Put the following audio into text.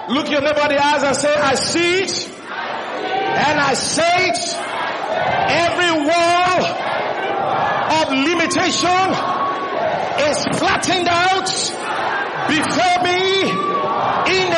Look your neighbor in the eyes and say, I see it. And I say it. Every wall of limitation is flattened out before me in